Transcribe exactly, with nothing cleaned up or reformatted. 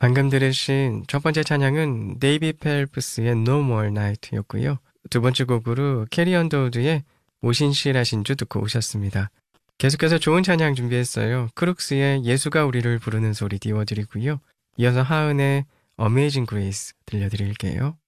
방금 들으신 첫 번째 찬양은 데이비 펠프스의 No More Night였고요. 두 번째 곡으로 캐리 언더우드의 오신실하신 주 듣고 오셨습니다. 계속해서 좋은 찬양 준비했어요. 크룩스의 예수가 우리를 부르는 소리 띄워드리고요. 이어서 하은의 Amazing Grace 들려드릴게요.